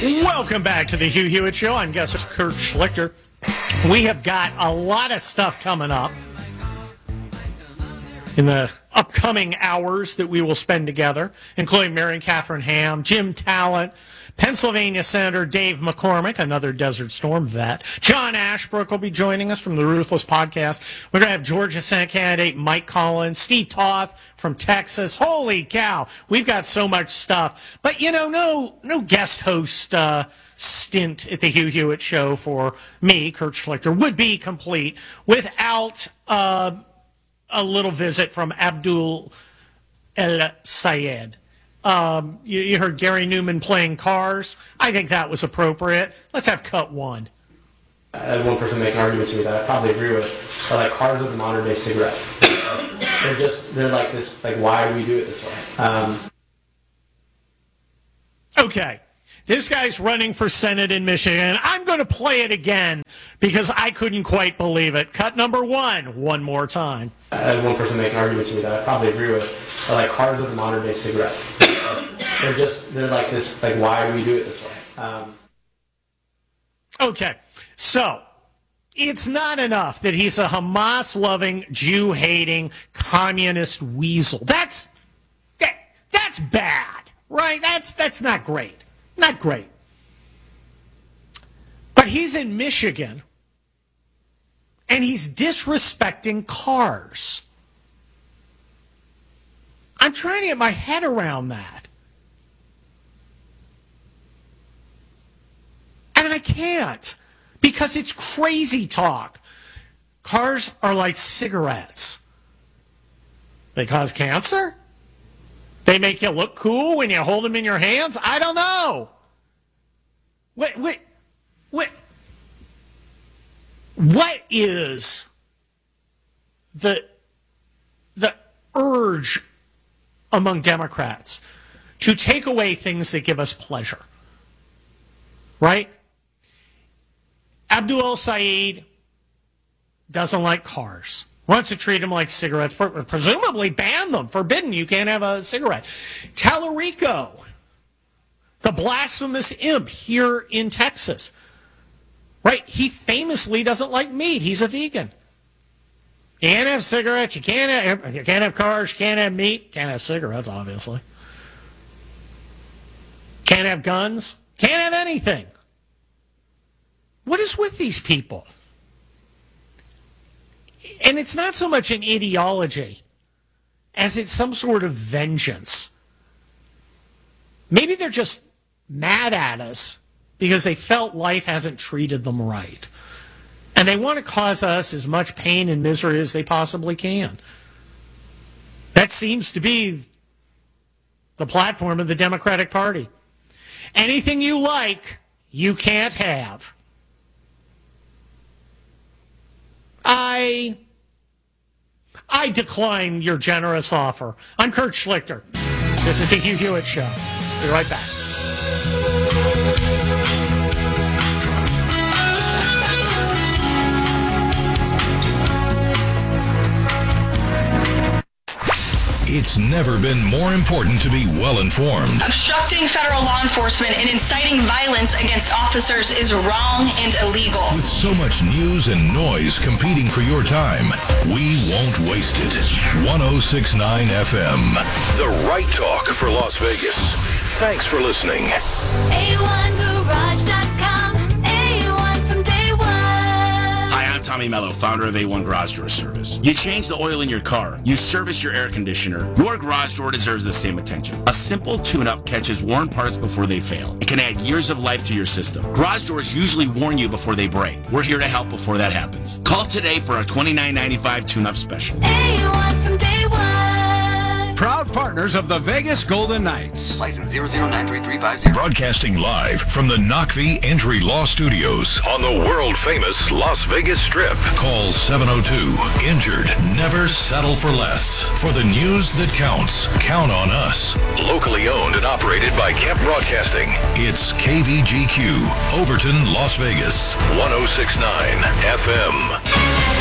Welcome back to the Hugh Hewitt Show. I'm guest host Kurt Schlichter. We have got a lot of stuff coming up in the upcoming hours that we will spend together, including Mary and Catherine Ham, Jim Talent, Pennsylvania Senator Dave McCormick, another Desert Storm vet. John Ashbrook will be joining us from the Ruthless Podcast. We're going to have Georgia Senate candidate Mike Collins, Steve Toth from Texas. Holy cow, we've got so much stuff. But, you know, no guest host stint at the Hugh Hewitt Show for me, Kurt Schlichter, would be complete without a little visit from Abdul El Sayed. You heard Gary Newman playing Cars. I think that was appropriate. Let's have cut one. I had one person make an argument to me that I probably agree with. But like cars are the modern day cigarette. They're like this, like why do we do it this way? Okay. This guy's running for Senate in Michigan. I'm going to play it again because I couldn't quite believe it. Cut number one more time. I had one person make an argument to me that I probably agree with. But like cars are the modern day cigarette. They're like this, like why do we do it this way? Okay, so it's not enough that he's a Hamas-loving, Jew-hating, communist weasel. That's bad, right? That's not great. Not great. But he's in Michigan, and he's disrespecting cars. I'm trying to get my head around that. And I can't, because it's crazy talk. Cars are like cigarettes. They cause cancer? They make you look cool when you hold them in your hands? I don't know. What is the urge among Democrats to take away things that give us pleasure? Right? Abdul Saeed doesn't like cars. Wants to treat them like cigarettes, presumably ban them, forbidden. You can't have a cigarette. Tallarico, the blasphemous imp here in Texas, right? He famously doesn't like meat. He's a vegan. You can't have cigarettes. You can't have cars. You can't have meat. Can't have cigarettes, obviously. Can't have guns. Can't have anything. What is with these people? And it's not so much an ideology as it's some sort of vengeance. Maybe they're just mad at us because they felt life hasn't treated them right. And they want to cause us as much pain and misery as they possibly can. That seems to be the platform of the Democratic Party. Anything you like, you can't have. I decline your generous offer. I'm Kurt Schlichter. This is the Hugh Hewitt Show. Be right back. It's never been more important to be well-informed. Obstructing federal law enforcement and inciting violence against officers is wrong and illegal. With so much news and noise competing for your time, we won't waste it. 106.9 FM, the right talk for Las Vegas. Thanks for listening. A1Garage.com, A1 from day one. Hi, I'm Tommy Mello, founder of A1 Garage Door Service. You change the oil in your car, you service your air conditioner, your garage door deserves the same attention. A simple tune-up catches worn parts before they fail. It can add years of life to your system. Garage doors usually warn you before they break. We're here to help before that happens. Call today for a $29.95 tune-up special. A1 from day one. Proud partners of the Vegas Golden Knights. License 0093350. Broadcasting live from the Knockvie Entry Law Studios on the world-famous Las Vegas Strip. Call 702-INJURED. Never settle for less. For the news that counts, count on us. Locally owned and operated by Kemp Broadcasting. It's KVGQ, Overton, Las Vegas. 106.9 FM.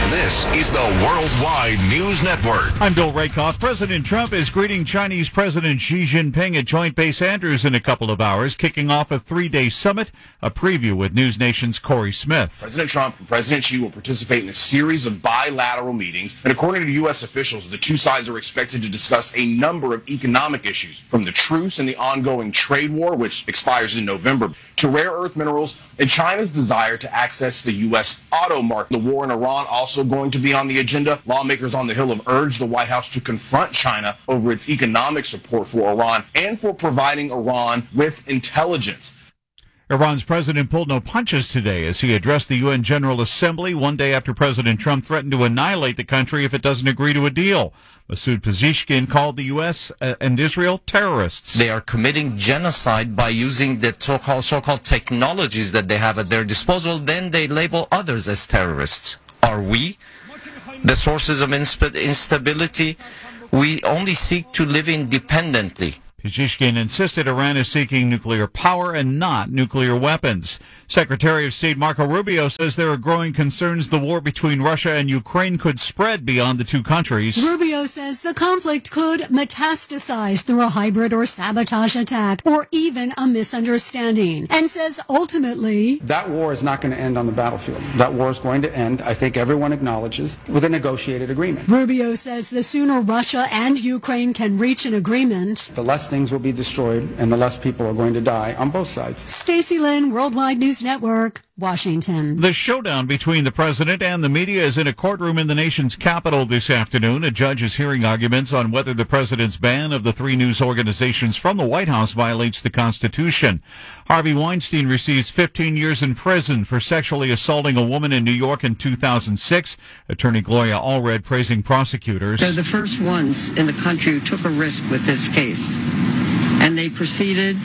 This is the Worldwide News Network. I'm Bill Rakoff. President Trump is greeting Chinese President Xi Jinping at Joint Base Andrews in a couple of hours, kicking off a 3-day summit. A preview with News Nation's Corey Smith. President Trump and President Xi will participate in a series of bilateral meetings, and according to U.S. officials, the two sides are expected to discuss a number of economic issues, from the truce and the ongoing trade war, which expires in November, to rare earth minerals and China's desire to access the U.S. auto market. The war in Iran also going to be on the agenda. Lawmakers on the Hill have urged the White House to confront China over its economic support for Iran and for providing Iran with intelligence. Iran's president pulled no punches today as he addressed the UN General Assembly one day after President Trump threatened to annihilate the country if it doesn't agree to a deal. Masoud Pezeshkian called the U.S. and Israel terrorists. They are committing genocide by using the so-called technologies that they have at their disposal. Then they label others as terrorists. Are we the sources of instability? We only seek to live independently. Pezeshkian insisted Iran is seeking nuclear power and not nuclear weapons. Secretary of State Marco Rubio says there are growing concerns the war between Russia and Ukraine could spread beyond the two countries. Rubio says the conflict could metastasize through a hybrid or sabotage attack or even a misunderstanding, and says ultimately that war is not going to end on the battlefield. That war is going to end, I think everyone acknowledges, with a negotiated agreement. Rubio says the sooner Russia and Ukraine can reach an agreement, the less things will be destroyed and the less people are going to die on both sides. Stacey Lynn, Worldwide News Network, Washington. The showdown between the president and the media is in a courtroom in the nation's capital this afternoon. A judge is hearing arguments on whether the president's ban of the three news organizations from the White House violates the Constitution. Harvey Weinstein receives 15 years in prison for sexually assaulting a woman in New York in 2006. Attorney Gloria Allred praising prosecutors. They're the first ones in the country who took a risk with this case. And they proceeded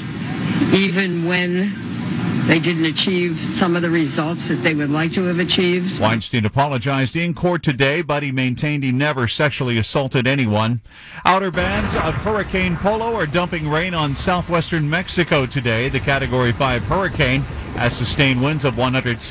even when they didn't achieve some of the results that they would like to have achieved. Weinstein apologized in court today, but he maintained he never sexually assaulted anyone. Outer bands of Hurricane Polo are dumping rain on southwestern Mexico today. The Category 5 hurricane has sustained winds of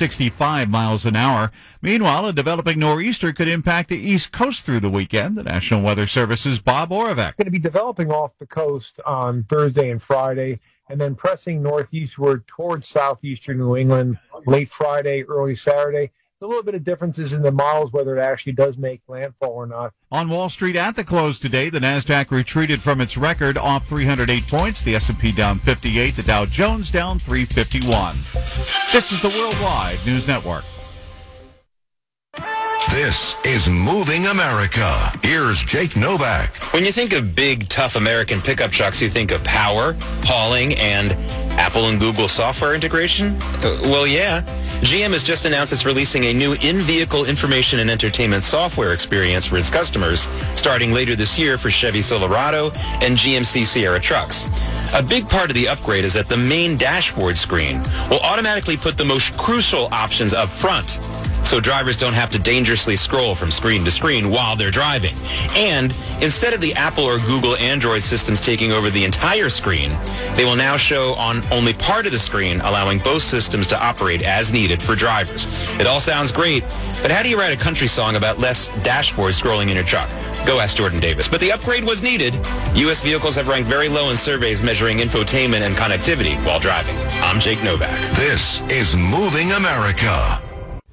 165 miles an hour. Meanwhile, a developing nor'easter could impact the East Coast through the weekend. The National Weather Service's Bob Oravec. Going to be developing off the coast on Thursday and Friday, and then pressing northeastward towards southeastern New England late Friday, early Saturday. A little bit of differences in the models, whether it actually does make landfall or not. On Wall Street at the close today, the Nasdaq retreated from its record, off 308 points. The S&P down 58. The Dow Jones down 351. This is the Worldwide News Network. This is Moving America. Here's Jake Novak. When you think of big, tough American pickup trucks, you think of power, hauling, and Apple and Google software integration? Well, yeah. GM has just announced it's releasing a new in-vehicle information and entertainment software experience for its customers, starting later this year for Chevy Silverado and GMC Sierra trucks. A big part of the upgrade is that the main dashboard screen will automatically put the most crucial options up front, so drivers don't have to dangerously scroll from screen to screen while they're driving. And instead of the Apple or Google Android systems taking over the entire screen, they will now show on only part of the screen, allowing both systems to operate as needed for drivers. It all sounds great, but how do you write a country song about less dashboard scrolling in your truck? Go ask Jordan Davis. But the upgrade was needed. U.S. vehicles have ranked very low in surveys measuring infotainment and connectivity while driving. I'm Jake Novak. This is Moving America.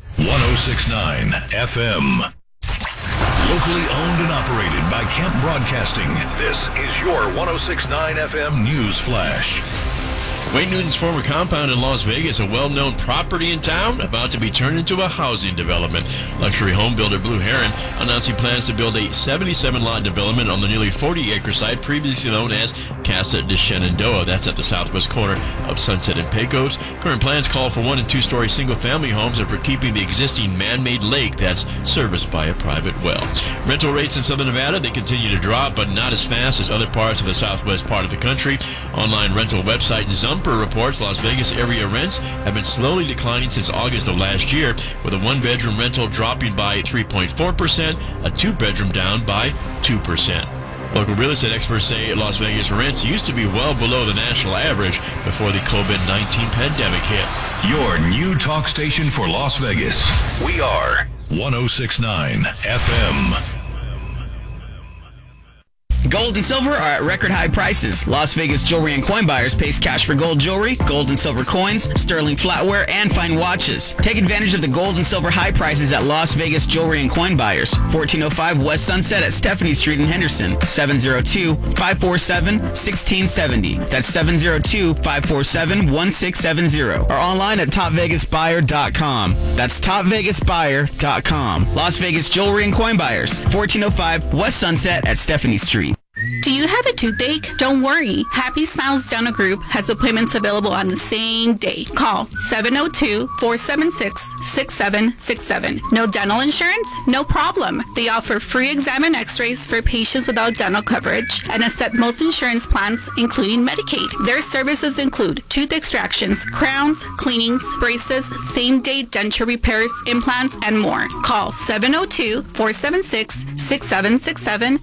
106.9 FM. Locally owned and operated by Kemp Broadcasting. This is your 106.9 FM News Flash. Wayne Newton's former compound in Las Vegas, a well-known property in town, about to be turned into a housing development. Luxury home builder Blue Heron announcing plans to build a 77-lot development on the nearly 40-acre site previously known as Casa de Shenandoah. That's at the southwest corner of Sunset and Pecos. Current plans call for 1- and 2-story single-family homes and for keeping the existing man-made lake that's serviced by a private well. Rental rates in southern Nevada, they continue to drop, but not as fast as other parts of the southwest part of the country. Online rental website Zumper reports Las Vegas area rents have been slowly declining since August of last year, with a 1-bedroom rental dropping by 3.4%, a 2-bedroom down by 2%. Local real estate experts say Las Vegas rents used to be well below the national average before the COVID-19 pandemic hit. Your new talk station for Las Vegas. We are 1069 FM. Gold and silver are at record high prices. Las Vegas jewelry and coin buyers pays cash for gold jewelry, gold and silver coins, sterling flatware, and fine watches. Take advantage of the gold and silver high prices at Las Vegas jewelry and coin buyers. 1405 West Sunset at Stephanie Street in Henderson. 702-547-1670. That's 702-547-1670. Or online at topvegasbuyer.com. That's topvegasbuyer.com. Las Vegas jewelry and coin buyers. 1405 West Sunset at Stephanie Street. Do you have a toothache? Don't worry. Happy Smiles Dental Group has appointments available on the same day. Call 702-476-6767. No dental insurance? No problem. They offer free exam and x-rays for patients without dental coverage and accept most insurance plans, including Medicaid. Their services include tooth extractions, crowns, cleanings, braces, same-day denture repairs, implants, and more. Call 702-476-6767,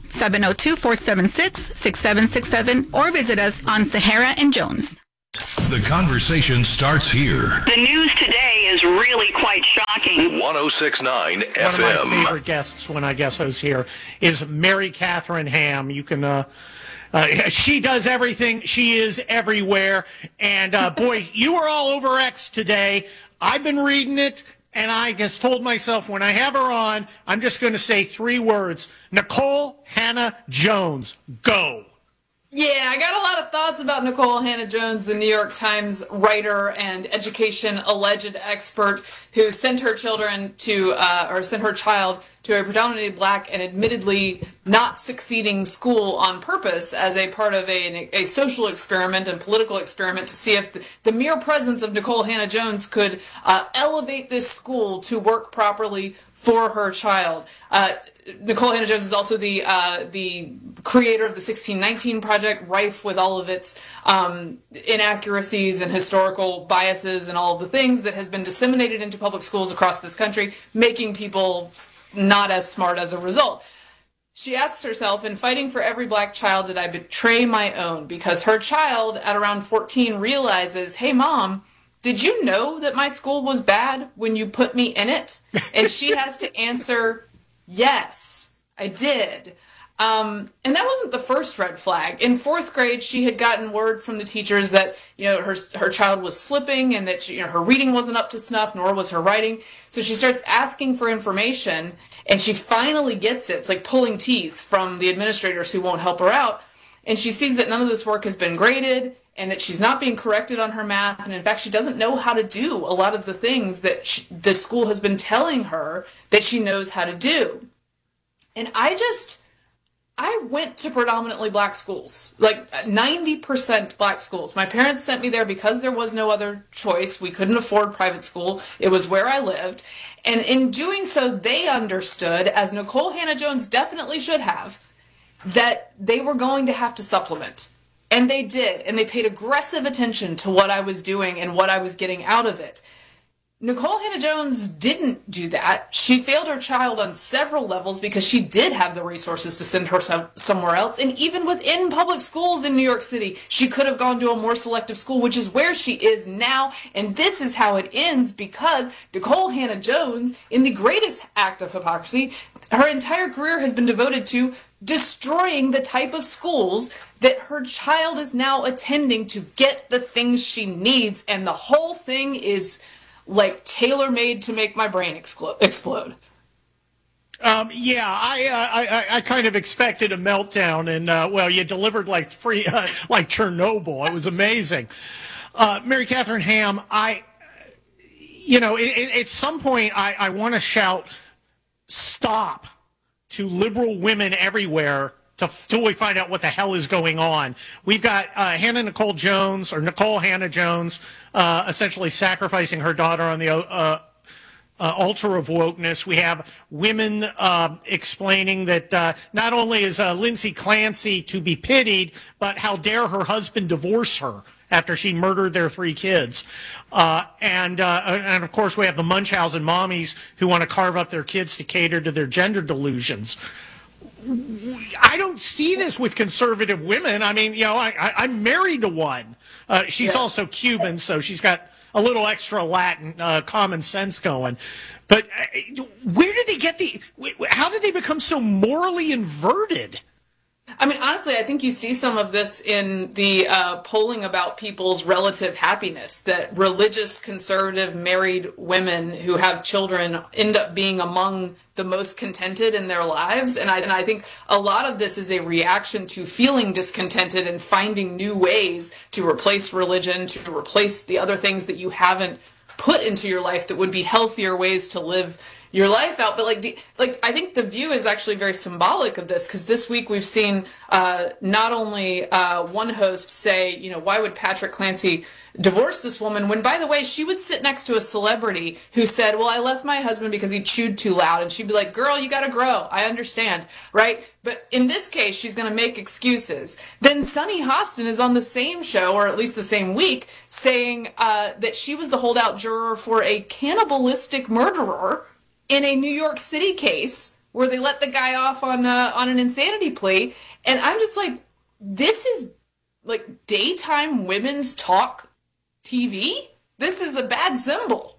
702-476-6767, or visit us on Sahara and Jones. The conversation starts here. The news today is really quite shocking. 1069 One of FM. my favorite guests when I guest host here is Mary Catherine Ham. You can, she does everything. She is everywhere. And boy, you were all over X today. I've been reading it. And I just told myself when I have her on, I'm just going to say 3 words. Nikole Hannah-Jones, go. Yeah, I got a lot of thoughts about Nikole Hannah-Jones, the New York Times writer and education alleged expert who sent her children to, or sent her child to a predominantly black and admittedly not succeeding school on purpose as a part of a social experiment and political experiment to see if the mere presence of Nikole Hannah-Jones could elevate this school to work properly for her child. Nikole Hannah-Jones is also the creator of the 1619 Project, rife with all of its inaccuracies and historical biases and all of the things that has been disseminated into public schools across this country, making people not as smart as a result. She asks herself, in fighting for every black child, did I betray my own? Because her child, at around 14, realizes, hey, Mom, did you know that my school was bad when you put me in it? And she has to answer, yes, I did. And that wasn't the first red flag. In 4th grade, she had gotten word from the teachers that, her child was slipping and that her reading wasn't up to snuff, nor was her writing. So she starts asking for information, and she finally gets it. It's like pulling teeth from the administrators who won't help her out. And she sees that none of this work has been graded and that she's not being corrected on her math. And in fact, she doesn't know how to do a lot of the things that the school has been telling her that she knows how to do. And I went to predominantly black schools, like 90% black schools. My parents sent me there because there was no other choice. We couldn't afford private school. It was where I lived. And in doing so, they understood, as Nikole Hannah-Jones definitely should have, that they were going to have to supplement. And they did. And they paid aggressive attention to what I was doing and what I was getting out of it. Nikole Hannah-Jones didn't do that. She failed her child on several levels because she did have the resources to send her somewhere else. And even within public schools in New York City, she could have gone to a more selective school, which is where she is now. And this is how it ends, because Nikole Hannah-Jones, in the greatest act of hypocrisy, her entire career has been devoted to destroying the type of schools that her child is now attending to get the things she needs. And the whole thing is like tailor-made to make my brain explode. I kind of expected a meltdown, and well, you delivered like Chernobyl. It was amazing. Mary Catherine Ham, at some point, I want to shout, stop to liberal women everywhere till we find out what the hell is going on. We've got Nikole Hannah-Jones, essentially sacrificing her daughter on the altar of wokeness. We have women explaining that not only is Lindsay Clancy to be pitied, but how dare her husband divorce her after she murdered their 3 kids. And of course, we have the Munchausen mommies who want to carve up their kids to cater to their gender delusions. I don't see this with conservative women. I mean, I'm married to one. She's also Cuban, so she's got a little extra Latin common sense going. But where did they get how did they become so morally inverted? I mean, honestly, I think you see some of this in the polling about people's relative happiness, that religious, conservative, married women who have children end up being among the most contented in their lives. And I think a lot of this is a reaction to feeling discontented and finding new ways to replace religion, to replace the other things that you haven't put into your life that would be healthier ways to live your life out. But I think The View is actually very symbolic of this, because this week we've seen not only one host say, why would Patrick Clancy divorce this woman when, by the way, she would sit next to a celebrity who said, well, I left my husband because he chewed too loud. And she'd be like, girl, you got to grow. I understand. Right. But in this case, she's going to make excuses. Then Sunny Hostin is on the same show, or at least the same week, saying that she was the holdout juror for a cannibalistic murderer in a New York City case where they let the guy off on an insanity plea. And I'm just like, this is like daytime women's talk TV? This is a bad symbol.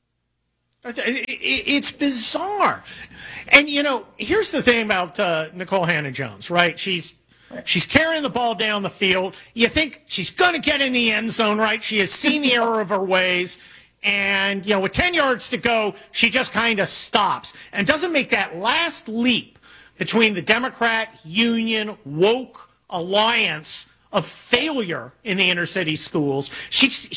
It's bizarre. And, here's the thing about Nikole Hannah-Jones, right? She's carrying the ball down the field. You think she's going to get in the end zone, right? She has seen the error of her ways. And, with 10 yards to go, she just kind of stops and doesn't make that last leap between the Democrat, Union, woke alliance of failure in the inner city schools.